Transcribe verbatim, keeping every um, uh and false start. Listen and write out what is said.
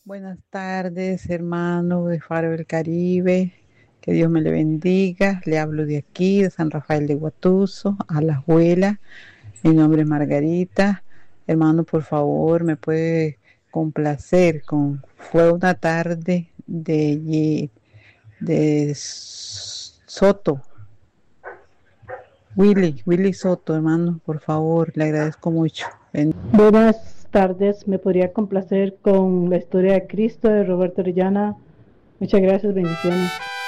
Buenas tardes, hermano de Faro del Caribe. Que Dios me le bendiga. Le hablo de aquí, de San Rafael de Guatuso, a la abuela. Mi nombre es Margarita. Hermano, por favor, me puede complacer con Fue una tarde de, de Soto. Willy, Willy Soto, hermano, por favor, le agradezco mucho. Buenas tardes, me podría complacer con la historia de Cristo de Roberto Orellana. Muchas gracias, bendiciones.